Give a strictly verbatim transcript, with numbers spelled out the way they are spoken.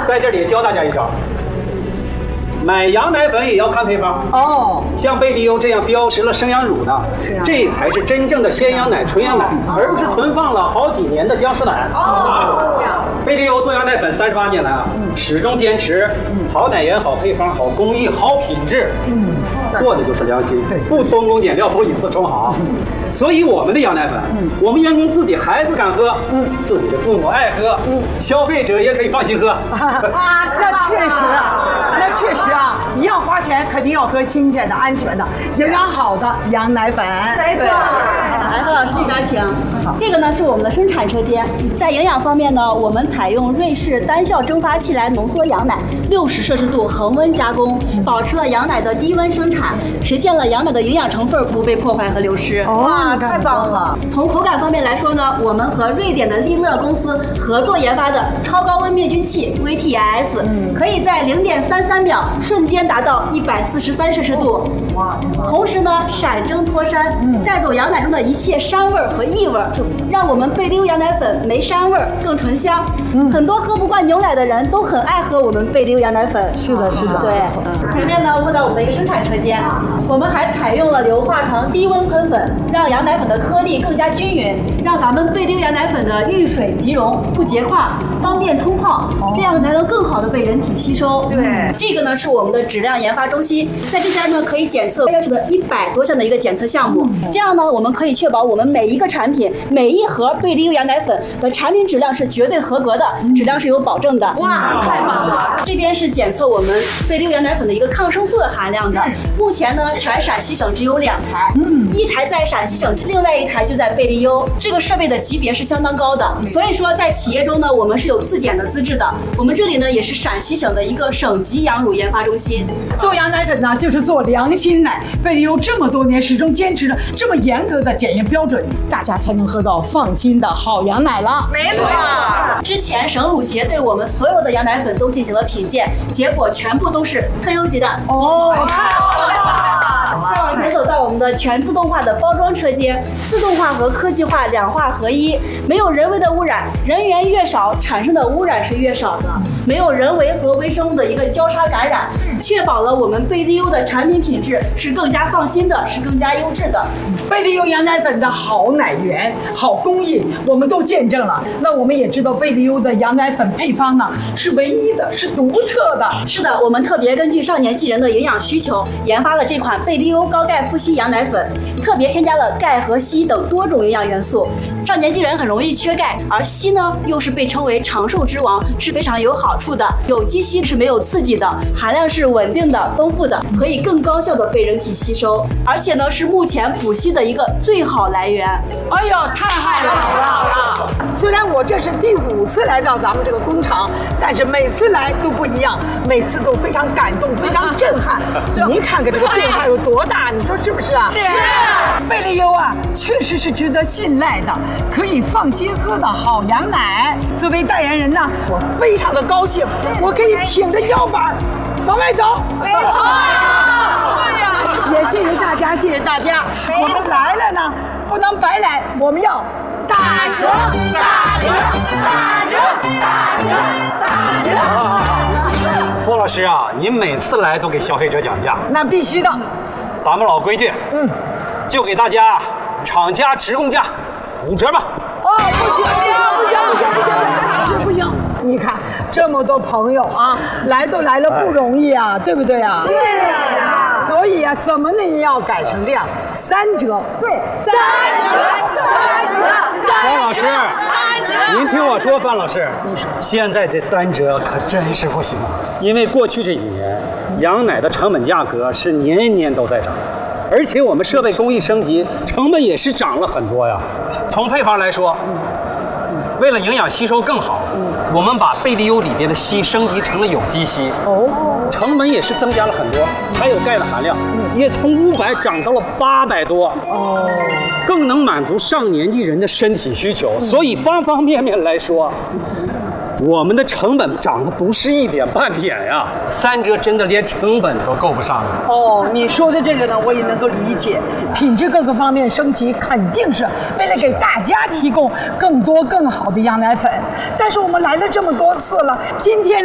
在这里教大家一招。 买羊奶粉也要看配方哦，像贝利优这样标识了生羊乳的，啊、这才是真正的鲜羊奶、纯羊奶，而不是存放了好几年的僵尸奶。哦，贝利优做羊奶粉三十八年来啊，嗯、始终坚持好奶源、好配方、好工艺、好品质，嗯，做的就是良心，不偷工减料，不以次充好。嗯、所以我们的羊奶粉，嗯、我们员工自己孩子敢喝，嗯，自己的父母爱喝，嗯，消费者也可以放心喝。 啊，那确实啊，那确实。 啊，一样花钱，肯定要喝新鲜的、安全的、营养好的羊奶粉。 没错。来，何老师这边请。这个呢是我们的生产车间，在营养方面呢，我们采用瑞士单效蒸发器来浓缩羊奶，六十摄氏度恒温加工，保持了羊奶的低温生产，实现了羊奶的营养成分不被破坏和流失。 哇，太棒了！ 从口感方面来说呢，我们和瑞典的利乐公司合作研发的超高温灭菌器 V T I S， 可以在零点三三秒。 瞬间达到一百四十三摄氏度，哇！同时呢，闪蒸脱膻，嗯、带走羊奶中的一切膻味和异味，让我们贝利优羊奶粉没膻味，更醇香。嗯、很多喝不惯牛奶的人都很爱喝我们贝利优羊奶粉。 是的，是的。 对，嗯、前面呢问到我们的一个生产车间，我们还采用了硫化糖低温喷粉，让羊奶粉的颗粒更加均匀，让咱们贝利优羊奶粉的遇水即溶，不结块，方便冲泡，哦、这样才能更好的被人体吸收。对，这个呢是我们的质量研发中心，在这边呢可以检测要求的一百多项的一个检测项目，嗯、这样呢我们可以确保我们每一个产品、每一盒贝利优羊奶粉的产品质量是绝对合格的，嗯、质量是有保证的。哇，太棒了！这边是检测我们贝利优羊奶粉的一个抗生素的含量的，嗯、目前呢全陕西省只有两台，嗯、一台在陕西省，另外一台就在贝利优。这个设备的级别是相当高的，所以说在企业中呢我们是有自检的资质的。我们这里呢也是陕西省的一个省级羊乳研发中心。 做羊奶粉呢，就是做良心奶。贝利优这么多年始终坚持着这么严格的检验标准，大家才能喝到放心的好羊奶了。 没错。之前省乳协对我们所有的羊奶粉都进行了品鉴，结果全部都是特优级的。哦，太好了！再往前走到我们的全自动化的包装车间，自动化和科技化两化合一，没有人为的污染，人员越少，产生的污染是越少的，没有人为和微生物的一个交叉感染，确保了我们贝利优的产品品质是更加放心的，是更加优质的。 贝利优羊奶粉的好奶源、好工艺，我们都见证了。那我们也知道贝利优的羊奶粉配方呢是唯一的，是独特的。 是的，我们特别根据上年纪人的营养需求，研发了这款贝利优高钙富硒羊奶粉，特别添加了钙和硒等多种营养元素。上年纪人很容易缺钙，而硒呢又是被称为长寿之王，是非常有好处的。有机硒是没有刺激的，含量是稳定的、丰富的，可以更高效的被人体吸收，而且呢是目前补硒的一个最好来源。 哎呦，太好了！虽然我这是第五次来到咱们这个工厂，但是每次来都不一样，每次都非常感动，非常震撼。您看看这个变化有多大，你说是不是啊？是。贝利优啊，确实是值得信赖的，可以放心喝的好羊奶。作为代言人呢，我非常的高兴，我可以挺着腰板往外走。没错。对呀。也谢谢大家，谢谢大家。我们来了呢，不能白来，我们要打折，打折，打折，打折，打折。 郭老师啊，您每次来都给消费者讲价， 那必须的。 咱们老规矩，嗯，就给大家厂家直供价五折吧。 哦，不行，不行，不行，不行，不行，不行！你看这么多朋友啊，来都来了不容易啊，对不对啊？是啊。所以啊，怎么呢也要改成这样，三折。对，三折，三折，三折。 方老师，您听我说，范老师，现在这三折可真是不行，因为过去这几年，羊奶的成本价格是年年都在涨。而且我们设备工艺升级，成本也是涨了很多呀。从配方来说，为了营养吸收更好，我们把贝利优里边的硒升级成了有机硒，哦，成本也是增加了很多。还有钙的含量，也从五百涨到了八百多，哦，更能满足上年纪人的身体需求。所以方方面面来说，我们的成本涨得不是一点半点呀，三折真的连成本都够不上了。 哦，你说的这个呢，我也能够理解，品质各个方面升级，肯定是为了给大家提供更多更好的羊奶粉。但是我们来了这么多次了，今天